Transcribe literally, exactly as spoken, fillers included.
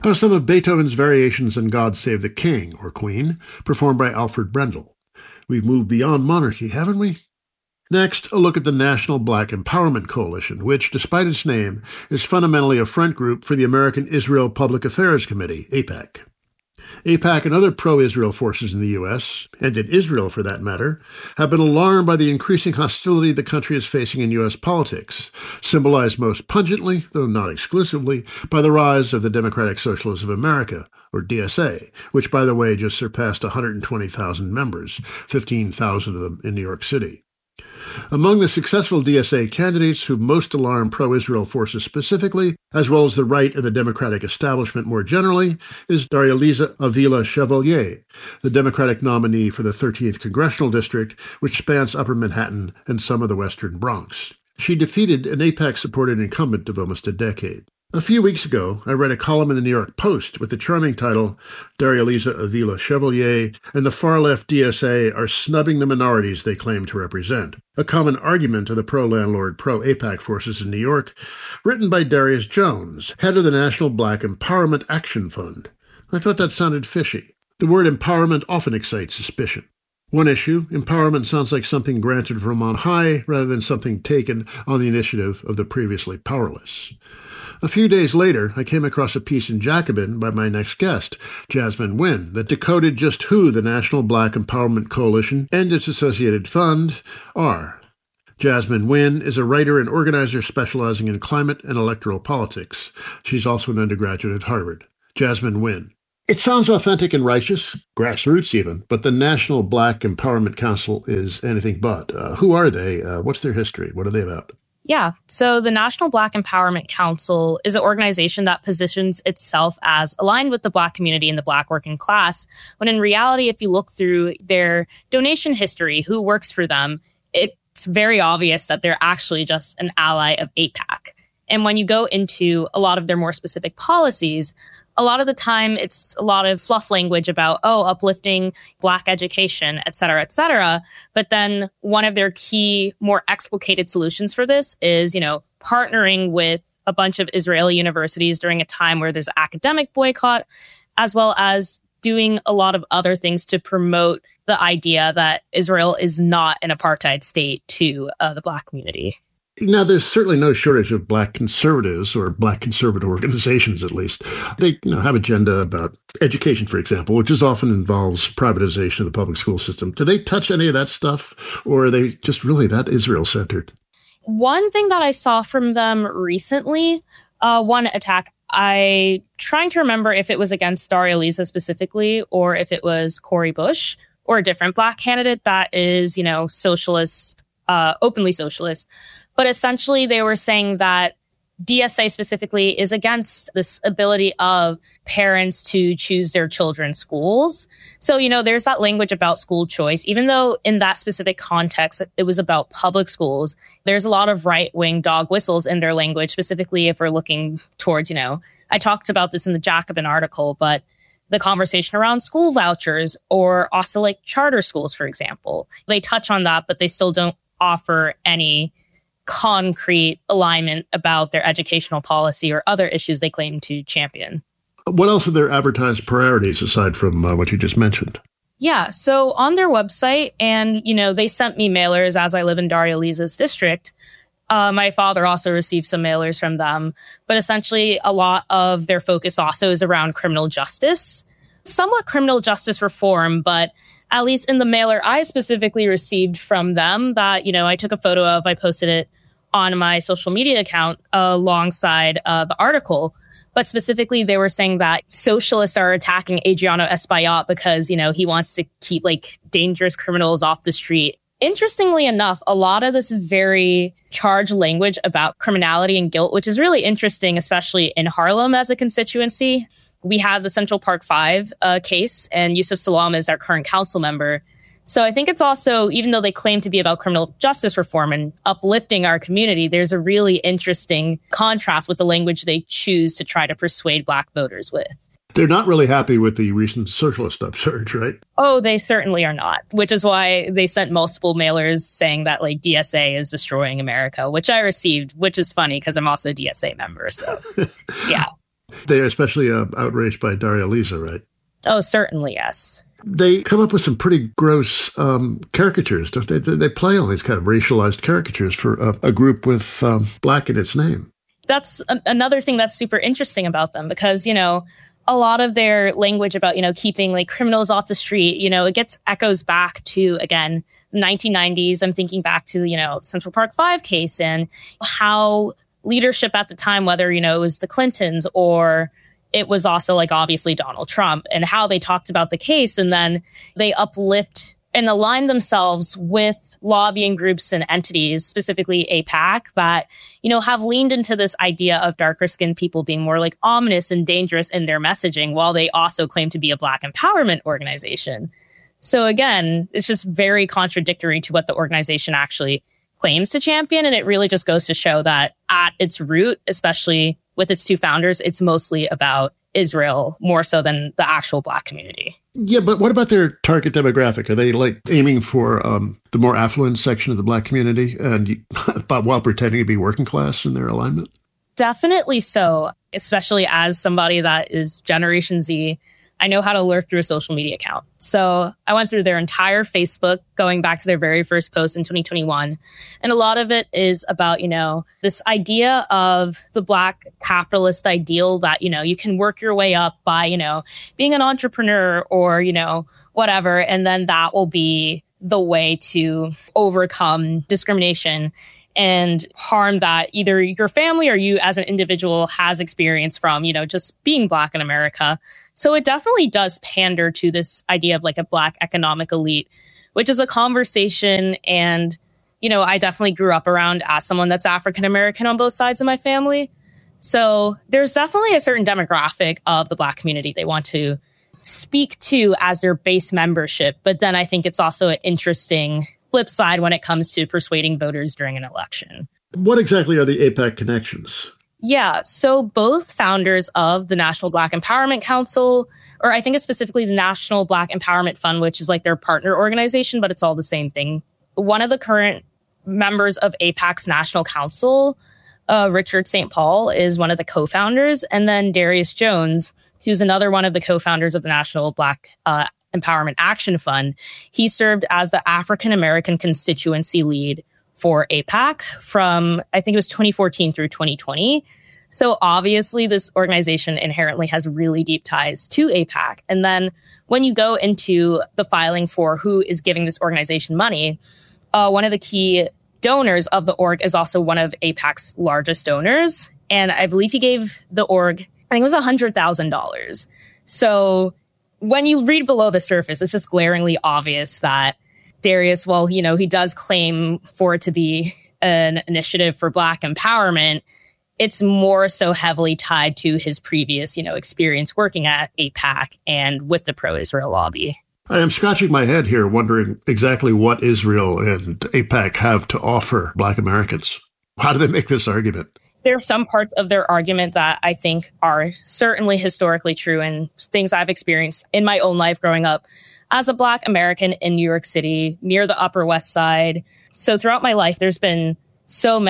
How some of Beethoven's variations on God Save the King, or Queen, performed by Alfred Brendel. We've moved beyond monarchy, haven't we? Next, a look at the National Black Empowerment Coalition, which, despite its name, is fundamentally a front group for the American Israel Public Affairs Committee, AIPAC. AIPAC and other pro-Israel forces in the U S, and in Israel for that matter, have been alarmed by the increasing hostility the country is facing in U S politics, symbolized most pungently, though not exclusively, by the rise of the Democratic Socialists of America, or D S A, which, by the way, just surpassed one hundred twenty thousand members, fifteen thousand of them in New York City. Among the successful D S A candidates who most alarm pro-Israel forces specifically, as well as the right and the Democratic establishment more generally, is Darya-Liza Avila Chevalier, the Democratic nominee for the thirteenth Congressional District, which spans Upper Manhattan and some of the Western Bronx. She defeated an AIPAC-supported incumbent of almost a decade. A few weeks ago, I read a column in the New York Post with the charming title, Darya-Liza Avila Chevalier and the far-left D S A are snubbing the minorities they claim to represent, a common argument of the pro-landlord, pro-AIPAC forces in New York, written by Darius Jones, head of the National Black Empowerment Action Fund. I thought that sounded fishy. The word empowerment often excites suspicion. One issue, empowerment sounds like something granted from on high rather than something taken on the initiative of the previously powerless. A few days later, I came across a piece in Jacobin by my next guest, Jasmine Wynn, that decoded just who the National Black Empowerment Coalition and its associated fund are. Jasmine Wynn is a writer and organizer specializing in climate and electoral politics. She's also an undergraduate at Harvard. Jasmine Wynn. It sounds authentic and righteous, grassroots even, but the National Black Empowerment Council is anything but. Uh, who are they? Uh, what's their history? What are they about? Yeah, so the National Black Empowerment Council is an organization that positions itself as aligned with the Black community and the Black working class, when in reality, if you look through their donation history, who works for them, it's very obvious that they're actually just an ally of AIPAC. And when you go into a lot of their more specific policies, a lot of the time it's a lot of fluff language about, oh, uplifting Black education, et cetera, et cetera. But then one of their key, more explicated solutions for this is, you know, partnering with a bunch of Israeli universities during a time where there's academic boycott, as well as doing a lot of other things to promote the idea that Israel is not an apartheid state to uh, the Black community. Now, there's certainly no shortage of Black conservatives, or Black conservative organizations, at least. They you know, have agenda about education, for example, which is often involves privatization of the public school system. Do they touch any of that stuff, or are they just really that Israel-centered? One thing that I saw from them recently, uh, one attack, I trying to remember if it was against Darya-Liza specifically, or if it was Cori Bush, or a different Black candidate that is, you know, socialist, uh, openly socialist. But essentially, they were saying that D S A specifically is against this ability of parents to choose their children's schools. So, you know, there's that language about school choice, even though in that specific context, it was about public schools. There's a lot of right-wing dog whistles in their language, specifically if we're looking towards, you know, I talked about this in the Jacobin article, but the conversation around school vouchers, or also like charter schools, for example. They touch on that, but they still don't offer any concrete alignment about their educational policy or other issues they claim to champion. What else are their advertised priorities aside from uh, what you just mentioned? Yeah, so on their website, and, you know, they sent me mailers as I live in Darya-Liza's district. Uh, my father also received some mailers from them, but essentially a lot of their focus also is around criminal justice, somewhat criminal justice reform, but at least in the mailer I specifically received from them that, you know, I took a photo of, I posted it on my social media account uh, alongside uh, the article. But specifically, they were saying that socialists are attacking Adriano Espaillat because, you know, he wants to keep like dangerous criminals off the street. Interestingly enough, a lot of this very charged language about criminality and guilt, which is really interesting, especially in Harlem as a constituency. We had the Central Park Five uh, case, and Yusuf Salam is our current council member. So I think it's also, even though they claim to be about criminal justice reform and uplifting our community, there's a really interesting contrast with the language they choose to try to persuade Black voters with. They're not really happy with the recent socialist upsurge, right? Oh, they certainly are not, which is why they sent multiple mailers saying that like D S A is destroying America, which I received, which is funny because I'm also a D S A member. So, yeah. They are especially uh, outraged by Daria Lisa, right? Oh, certainly, yes. They come up with some pretty gross um, caricatures, don't they? They play on these kind of racialized caricatures for a, a group with um, black in its name. That's a- another thing that's super interesting about them because, you know, a lot of their language about, you know, keeping like criminals off the street, you know, it gets echoes back to, again, the nineteen nineties. I'm thinking back to, you know, Central Park Five case and how leadership at the time, whether, you know, it was the Clintons or it was also like obviously Donald Trump and how they talked about the case. And then they uplift and align themselves with lobbying groups and entities, specifically AIPAC, that, you know, have leaned into this idea of darker skinned people being more like ominous and dangerous in their messaging, while they also claim to be a Black empowerment organization. So again, it's just very contradictory to what the organization actually claims to champion. And it really just goes to show that at its root, especially with its two founders, it's mostly about Israel more so than the actual Black community. Yeah, but what about their target demographic? Are they like aiming for um, the more affluent section of the Black community and but while pretending to be working class in their alignment? Definitely so, especially as somebody that is Generation Z. I know how to lurk through a social media account. So I went through their entire Facebook, going back to their very first post in twenty twenty-one. And a lot of it is about, you know, this idea of the Black capitalist ideal that, you know, you can work your way up by, you know, being an entrepreneur or, you know, whatever. And then that will be the way to overcome discrimination and harm that either your family or you as an individual has experienced from, you know, just being Black in America. So it definitely does pander to this idea of like a Black economic elite, which is a conversation. And, you know, I definitely grew up around as someone that's African American on both sides of my family. So there's definitely a certain demographic of the Black community they want to speak to as their base membership. But then I think it's also an interesting flip side when it comes to persuading voters during an election. What exactly are the AIPAC connections? Yeah, so both founders of the National Black Empowerment Council, or I think it's specifically the National Black Empowerment Fund, which is like their partner organization, but it's all the same thing. One of the current members of AIPAC's National Council, uh, Richard Saint Paul, is one of the co-founders. And then Darius Jones, who's another one of the co-founders of the National Black uh, Empowerment Action Fund, he served as the African American constituency lead for AIPAC from, I think it was twenty fourteen through twenty twenty. So obviously this organization inherently has really deep ties to AIPAC. And then when you go into the filing for who is giving this organization money, uh, one of the key donors of the org is also one of AIPAC's largest donors. And I believe he gave the org, I think it was one hundred thousand dollars. So when you read below the surface, it's just glaringly obvious that Darius, while, you know, he does claim for it to be an initiative for Black empowerment, it's more so heavily tied to his previous, you know, experience working at AIPAC and with the pro-Israel lobby. I am scratching my head here, wondering exactly what Israel and AIPAC have to offer Black Americans. How do they make this argument? There are some parts of their argument that I think are certainly historically true and things I've experienced in my own life growing up as a Black American in New York City, near the Upper West Side. So throughout my life, there's been so many